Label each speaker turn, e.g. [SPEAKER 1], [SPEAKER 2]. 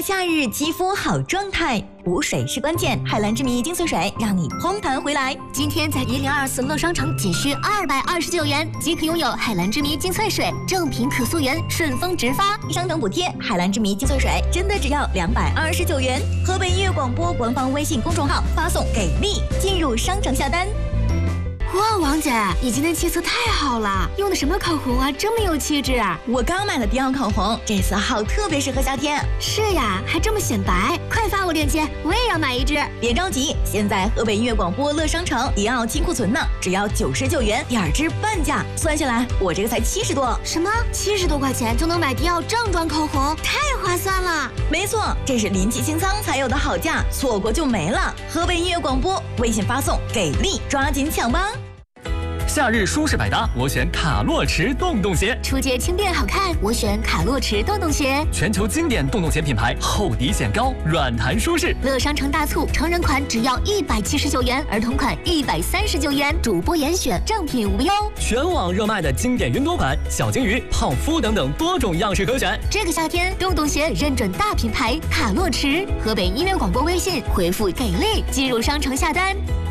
[SPEAKER 1] 夏日肌肤好状态，补水是关键。海蓝之谜精粹水让你嘭弹回来。
[SPEAKER 2] 今天在1024乐商城仅需229元即可拥有海蓝之谜精粹水，正品可溯源，顺丰直发，
[SPEAKER 1] 商城补贴。海蓝之谜精粹水真的只要229元。河北音乐广播官方微信公众号发送给力，进入商城下单。
[SPEAKER 2] 哇，王姐，你今天气色太好了，用的什么口红啊，这么有气质啊！
[SPEAKER 1] 我刚买了迪奥口红，这色号特别适合夏天。
[SPEAKER 2] 是呀，还这么显白，快发我链接，我也要买一支。
[SPEAKER 1] 别着急，现在河北音乐广播乐商城迪奥清库存呢，只要99元，2支半价，算下来我这个才70多。
[SPEAKER 2] 什么？70多块钱就能买迪奥正装口红，太划算了！
[SPEAKER 1] 没错，这是临期清仓才有的好价，错过就没了。河北音乐广播微信发送给力，抓紧抢吧！
[SPEAKER 3] 夏日舒适百搭，我选卡洛驰洞洞鞋。
[SPEAKER 2] 出街轻便好看，我选卡洛驰洞洞鞋。
[SPEAKER 3] 全球经典洞洞鞋品牌，厚底显高，软弹舒适。
[SPEAKER 2] 乐商城大促，成人款只要179元，儿童款139元，主播严选，正品无忧。
[SPEAKER 3] 全网热卖的经典云朵款、小金鱼、泡芙等等多种样式可选。
[SPEAKER 2] 这个夏天，洞洞鞋认准大品牌卡洛驰。河北音乐广播微信回复给力，进入商城下单。